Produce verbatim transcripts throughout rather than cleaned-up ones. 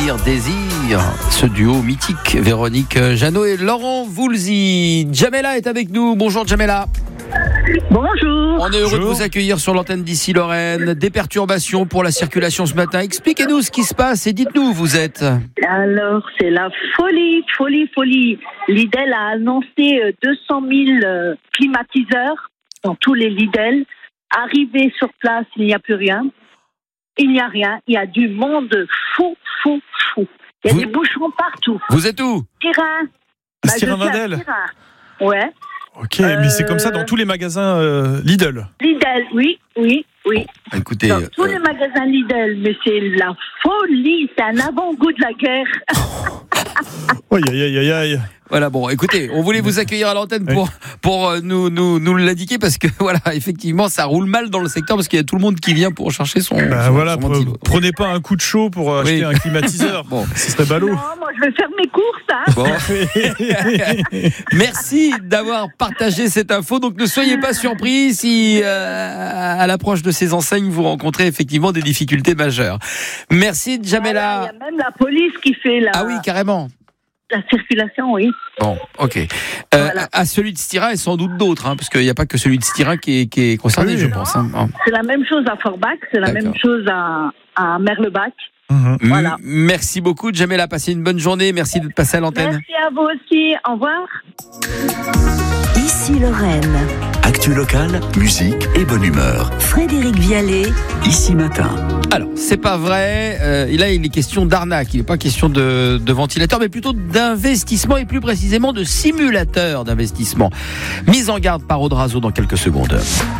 Désir, Désir, ce duo mythique, Véronique Jeannot et Laurent Voulzy. Jamela est avec nous. Bonjour Jamela. Bonjour. On est heureux Bonjour. de vous accueillir sur l'antenne d'Ici Lorraine. Des perturbations pour la circulation ce matin. Expliquez-nous ce qui se passe et dites-nous où vous êtes. Alors, c'est la folie, folie, folie. Lidl a annoncé deux cent mille euh, climatiseurs dans tous les Lidl. Arrivé sur place, il n'y a plus rien. Il n'y a rien. Il y a du monde fou, fou, fou. Il y a Vous- des bouchons partout. Vous êtes où? Styrin. Bah, je Styrin suis à Vindel. Styrin. Ouais. Ok, mais c'est comme ça dans tous les magasins euh, Lidl. Lidl, oui, oui, oui. Écoutez, Dans tous euh, les magasins Lidl, mais c'est la folie. C'est un avant-goût de la guerre. Aïe, aïe, aïe, aïe, aïe. voilà, bon, écoutez, on voulait vous accueillir à l'antenne pour, pour euh, nous, nous, nous l'indiquer parce que, voilà, effectivement, ça roule mal dans le secteur parce qu'il y a tout le monde qui vient pour chercher son, Bah son- voilà, son pre- ventilo. prenez pas un coup de chaud pour euh, acheter Oui. un climatiseur. Bon. Ce serait ballot. Non, moi, je vais faire mes courses, hein. Bon. Merci d'avoir partagé cette info. Donc ne soyez pas surpris si euh, à l'approche de ces enseignes vous rencontrez effectivement des difficultés majeures. Merci Voilà, Jamela. il y a même la police qui fait la, Ah oui, carrément. la circulation, oui. Bon, ok. Euh, Voilà. À celui de Styrin et sans doute d'autres, hein, parce qu'il n'y a pas que celui de Styrin qui est, qui est concerné, Oui. je pense. Hein. C'est la même chose à Forbach, c'est la D'accord. même chose à, à Merlebach. Mhm. Voilà. M- Merci beaucoup Jamela. Passez une bonne journée. Merci d'être passé à l'antenne. Merci à vous aussi. Au revoir. Ici Lorraine, Actu locale, musique et bonne humeur. Frédéric Vialet, Ici matin. Alors, c'est pas vrai. Euh, là, il est question d'arnaque. Il n'est pas question de, de ventilateur, mais plutôt d'investissement et plus précisément de simulateur d'investissement. Mise en garde par Audrazo dans quelques secondes.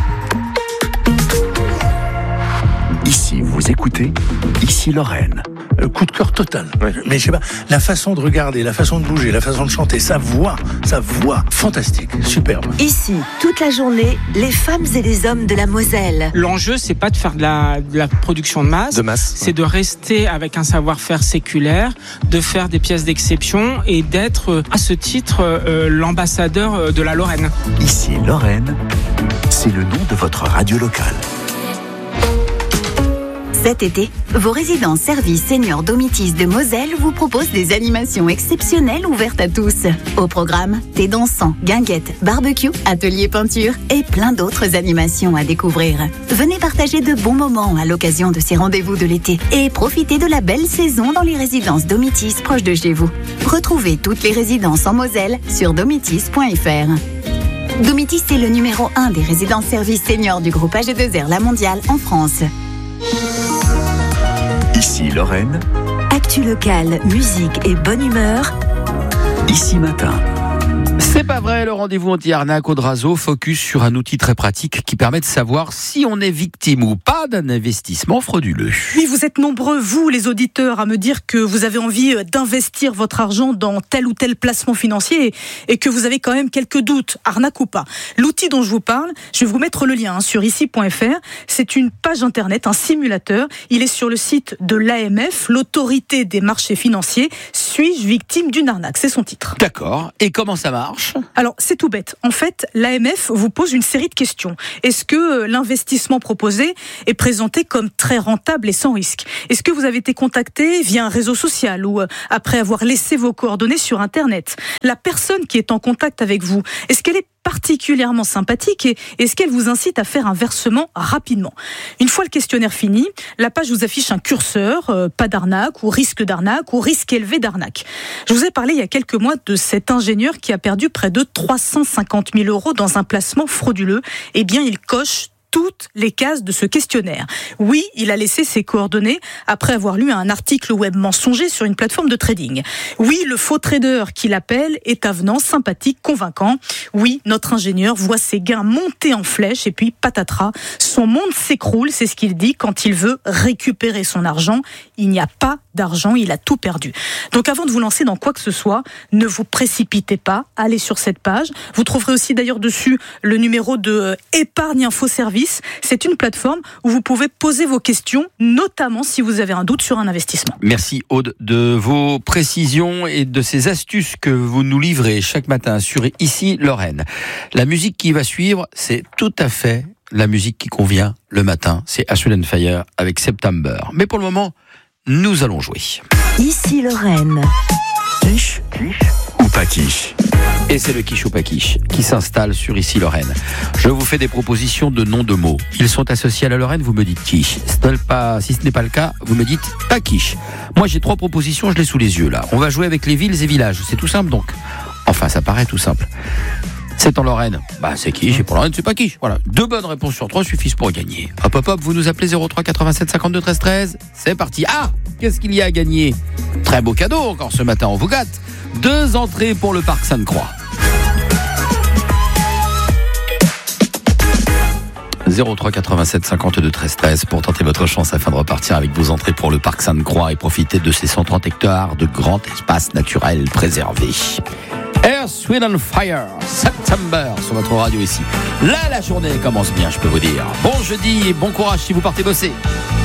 Ici, vous écoutez Ici Lorraine. Euh, coup de cœur total. Mais je sais pas, la façon de regarder, la façon de bouger, la façon de chanter, sa voix, sa voix, fantastique, superbe. ici, toute la journée, les femmes et les hommes de la Moselle. L'enjeu, c'est pas de faire de la, de la production de masse, De masse. c'est de rester avec un savoir-faire séculaire, de faire des pièces d'exception et d'être, euh, à ce titre, euh, l'ambassadeur euh, de la Lorraine. Ici Lorraine, c'est le nom de votre radio locale. Cet été, vos résidences services seniors Domitis de Moselle vous proposent des animations exceptionnelles ouvertes à tous. Au programme, thé dansant, guinguettes, barbecue, atelier peinture et plein d'autres animations à découvrir. Venez partager de bons moments à l'occasion de ces rendez-vous de l'été et profitez de la belle saison dans les résidences Domitis proches de chez vous. Retrouvez toutes les résidences en Moselle sur domitis point f r. Domitis est le numéro un des résidences services seniors du groupe A G deux R La Mondiale en France. Ici Lorraine, Actu locale, musique et bonne humeur. Ici matin. C'est pas vrai, le rendez-vous anti-arnaque Audrazo focus sur un outil très pratique qui permet de savoir si on est victime ou pas d'un investissement frauduleux. Oui, vous êtes nombreux, vous les auditeurs, à me dire que vous avez envie d'investir votre argent dans tel ou tel placement financier et que vous avez quand même quelques doutes, arnaque ou pas. L'outil dont je vous parle, je vais vous mettre le lien hein, sur ici point f r. C'est une page internet, un simulateur. Il est sur le site de l'A M F, l'autorité des marchés financiers. Suis-je victime d'une arnaque? C'est son titre. D'accord. Et comment ça marche? Alors, c'est tout bête. En fait, l'A M F vous pose une série de questions. Est-ce que l'investissement proposé est présenté comme très rentable et sans risque? Est-ce que vous avez été contacté via un réseau social ou après avoir laissé vos coordonnées sur Internet? La personne qui est en contact avec vous, est-ce qu'elle est particulièrement sympathique et est-ce qu'elle vous incite à faire un versement rapidement? Une fois le questionnaire fini, la page vous affiche un curseur, euh, pas d'arnaque ou risque d'arnaque ou risque élevé d'arnaque. Je vous ai parlé il y a quelques mois de cet ingénieur qui a perdu près de trois cent cinquante mille euros dans un placement frauduleux. Eh bien, il coche toutes les cases de ce questionnaire. Oui, il a laissé ses coordonnées après avoir lu un article web mensonger sur une plateforme de trading. Oui, le faux trader qui l'appelle est avenant, sympathique, convaincant. Oui, notre ingénieur voit ses gains monter en flèche et puis patatras, son monde s'écroule, c'est ce qu'il dit quand il veut récupérer son argent. Il n'y a pas d'argent, il a tout perdu. Donc avant de vous lancer dans quoi que ce soit, ne vous précipitez pas, allez sur cette page. Vous trouverez aussi d'ailleurs dessus le numéro de Épargne Info Service. C'est une plateforme où vous pouvez poser vos questions, notamment si vous avez un doute sur un investissement. Merci Aude de vos précisions et de ces astuces que vous nous livrez chaque matin sur Ici Lorraine. La musique qui va suivre, c'est tout à fait la musique qui convient le matin. C'est Ashwell and Fire avec September. Mais pour le moment, nous allons jouer. Ici Lorraine. Quiche, quiche ou pas quiche? Et c'est le quiche ou pas quiche qui s'installe sur Ici Lorraine. Je vous fais des propositions de noms de mots. Ils sont associés à la Lorraine, vous me dites quiche. Si ce n'est pas, si ce n'est pas le cas, vous me dites pas quiche. Moi j'ai trois propositions, je les ai sous les yeux là. On va jouer avec les villes et villages. C'est tout simple donc. Enfin, ça paraît tout simple. C'est en Lorraine. Bah, c'est quiche, et pour Lorraine, c'est pas quiche. Voilà. Deux bonnes réponses sur trois suffisent pour gagner. Hop, hop, hop, vous nous appelez zéro trois quatre-vingt-sept cinquante-deux treize treize. C'est parti. Ah! Qu'est-ce qu'il y a à gagner? Très beau cadeau encore ce matin, on vous gâte. Deux entrées pour le Parc Sainte-Croix. zéro trois quatre-vingt-sept cinquante-deux treize treize pour tenter votre chance afin de repartir avec vos entrées pour le Parc Sainte-Croix et profiter de ces cent trente hectares de grand espace naturel préservé. Air, Sweet and Fire, September sur votre radio ici. Là, la journée commence bien, je peux vous dire. Bon jeudi et bon courage si vous partez bosser.